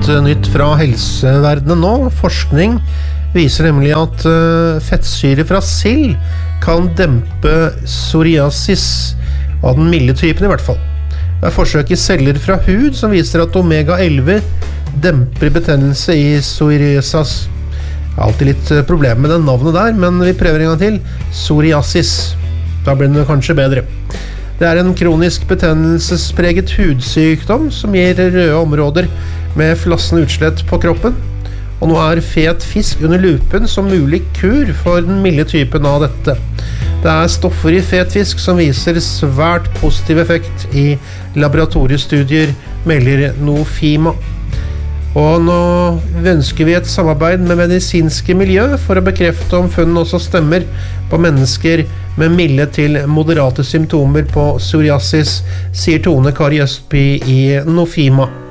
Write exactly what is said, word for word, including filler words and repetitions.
litt nytt fra helseverdenen nå. Forskning viser nemlig at fettsyre fra sild kan dempe psoriasis av den milde typen i hvert fall. Det er forsøk i celler fra hud som viser at omega elleve demper betennelse i psoriasis. Alltid litt problem med den navnet der, men vi prøver en gang til. Psoriasis. Da blir det kanskje bedre. Det er en kronisk betennelsespreget hudsykdom som gir røde områder med flassende utslett på kroppen. Og nå er fet fisk under lupen som mulig kur for den milde typen av dette. Det er stoffer i fet fisk som viser svært positiv effekt i laboratoriestudier, melder Nofima. Og nå ønsker vi et samarbeid med medisinske miljø for å bekrefte om funnen også stemmer på mennesker med milde til moderate symptomer på psoriasis, sier Tone Kari Østby i Nofima.